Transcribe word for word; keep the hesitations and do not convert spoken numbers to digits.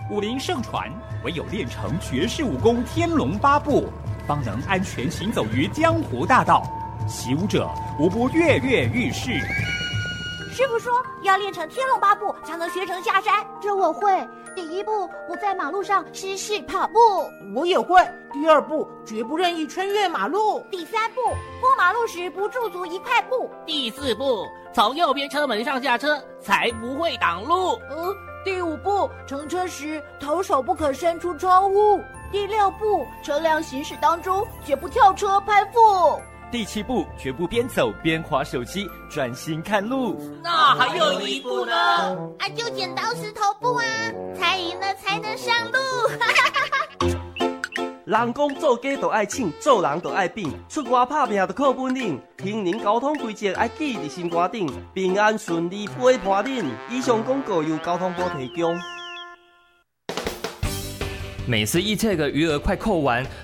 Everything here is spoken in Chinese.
武林盛传，唯有练成绝世武功天龙八部，方能安全行走于江湖大道。习武者无不跃跃欲试。 师傅说要练成天龙八部才能学成下山， 这我会。第一步，不在马路上失事跑步。 我也会。第二步，绝不任意穿越马路。 第三步，过马路时不驻足一块步。 第四步，从右边车门上下车，才不会挡路。 呃，第五步，乘车时头手不可伸出窗户。 第六步，车辆行驶当中绝不跳车攀附。 第七步，绝不边走边滑手机，专心看路。 那还有一步呢？ 啊，就剪刀石头布啊！猜赢了才能上路。 人讲做家就爱请，做人就爱拼，出外打拼就靠本领。行人交通规则爱记伫心肝顶，平安顺利陪伴恁。以上广告由交通部提供。 每次 e-tag 余额快扣完，